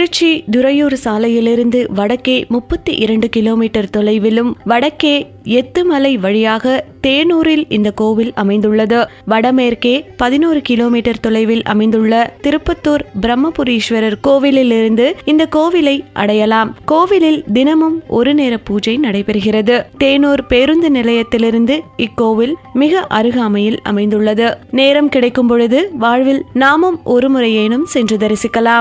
திருச்சி துறையூர் சாலையிலிருந்து வடக்கே 32 கிலோமீட்டர் தொலைவிலும் வடக்கே எத்துமலை வழியாக தேனூரில் இந்த கோவில் அமைந்துள்ளது. வடமேற்கே 11 கிலோமீட்டர் தொலைவில் அமைந்துள்ள திருப்பத்தூர் பிரம்மபுரீஸ்வரர் கோவிலிலிருந்து இந்த கோவிலை அடையலாம். கோவிலில் தினமும் ஒரு நேர பூஜை நடைபெறுகிறது. தேனூர் பேருந்து நிலையத்திலிருந்து இக்கோவில் மிக அருகாமையில் அமைந்துள்ளது. நேரம் கிடைக்கும் பொழுது வாழ்வில் நாமும் ஒரு முறையேனும் சென்று தரிசிக்கலாம்.